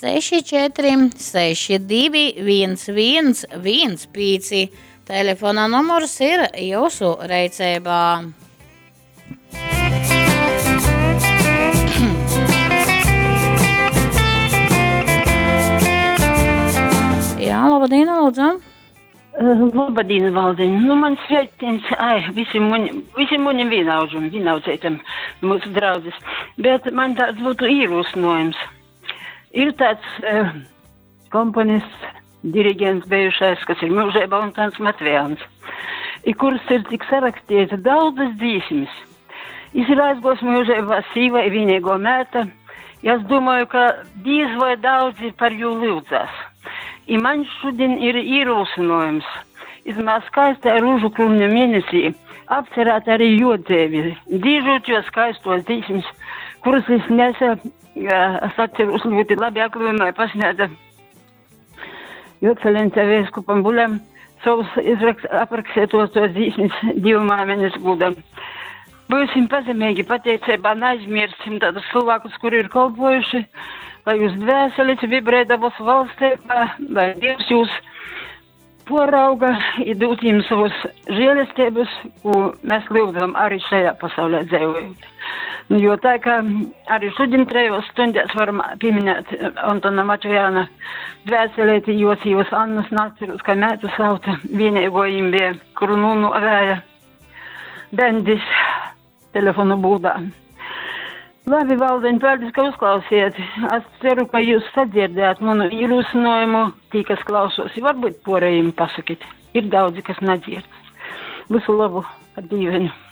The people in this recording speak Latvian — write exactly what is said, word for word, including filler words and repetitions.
seši četri seši divi viens viens viens pieci. Telefona numurs ir jūsu reicībā. Jā, labdien, lūdzu. Uh, labdien, Valdiņ. Nu, man sveiciens, ai, visiem muņiem, visiem muņiem vienaudžam, vienaudzētam mūsu draudzes. Bet man tāds būtu īrūsnojums. Ir tāds uh, komponists, dirigents bijušais, kas ir mūžībā un tāds Matvejāns, i kurus ir tik sarakstīts daudzas dzīsmes. Es ir aizgos mūžībā sīva i vienīgo mēta. Es domāju, ka diez vai daudzi par jū lūdzās. I man šodien ir īrūsinojums. Izmā skaistā rūžu krumņa mēnesī apcerēt arī jodzēvi, dīžot jo skaistos dzīsmes, kuras es nesa, es atceros ļoti labi aklumai pasniedza Jocelence vēskupam Buļam savus aprakstētos tos dzīsmes divu māmenes gudam. Būsim pazemīgi pateicībā, neaizmirsim tādus cilvēkus, kuri ir kalpojuši, lai jūs dvēselis vibrēdavos valstībā, lai Dievs jūs porauga i dūt jums savus žēlestības, ko mēs lūdzam arī šajā pasaulē dzīvojot. Nu, jo tā, ka arī šodien trejos stundās varam pieminēt Antona Matvejāna dvēselēti, jos jūs Annas Nacerus, kā mētu sauta, vienīgo jim bija, kuru nunu vēja bendis telefonu būdā. Labi, Valdiņ, paldies, ka uzklausījāt. Es ceru, ka jūs sadzirdējāt manu īrūsinojumu, tī, kas klausos. Varbūt porējiem pasakīt. Ir daudzi, kas nedzird. Visu labu ar dīveni.